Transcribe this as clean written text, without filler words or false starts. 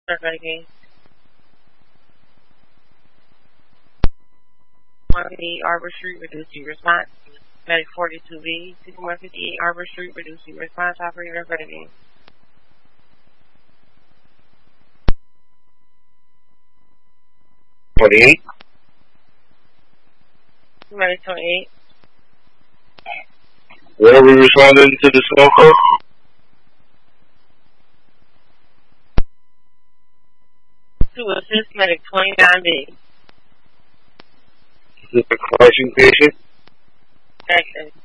Again. 158 Arbor Street, reduce your response. Medic 42B, 6158 Arbor Street, reduce your response. Operator, again. 28. Medic 28. Where are we responding to the cell code? To assist Medic 29B. Is it the crashing patient? Action.